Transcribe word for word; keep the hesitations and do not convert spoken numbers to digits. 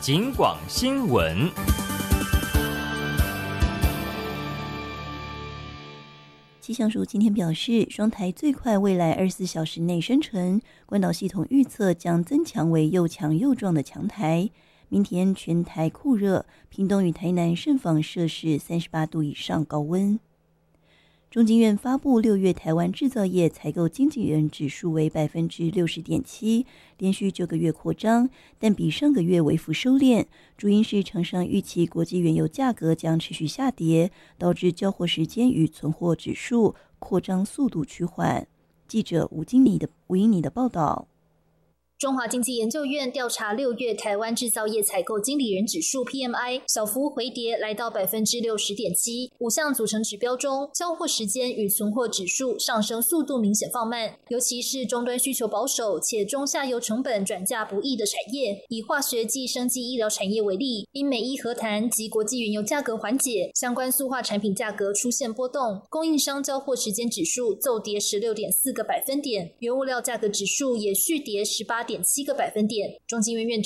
警广新闻。 气象署今天表示，双台最快未来二十四小时内生成，关岛系统预测将增强为又强又壮的强台。明天全台酷热，屏东与台南盛访摄氏三十八度以上高温。中经院发布六月台湾制造业采购经纪人指数为百分之六十点七，连续九个月扩张，但比上个月微幅收敛。主因是厂商预期国际原油价格将持续下跌，导致交货时间与存货指数扩张速度趋缓。记者吴经理的吴英妮的报道。 中华经济研究院调查六月台湾制造业采购经理人指数 P M I 小幅回跌，来到百分之六十点七。五项组成指标中，交货时间与存货指数上升速度明显放慢，尤其是终端需求保守且中下游成本转嫁不易的产业，以化学暨生技医疗产业为例，因美伊和谈及国际原油价格缓解，相关塑化产品价格出现波动，供应商交货时间指数骤跌 十六点四个百分点，原物料价格指数也续跌十八点七个百分点。中经院院长